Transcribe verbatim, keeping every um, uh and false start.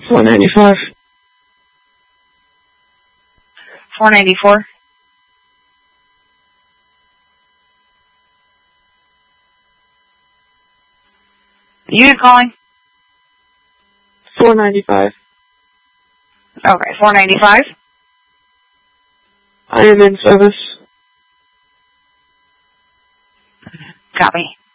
four ninety-five. four ninety-four. Unit calling? four ninety-five. Okay, four ninety-five. I am in service. Copy.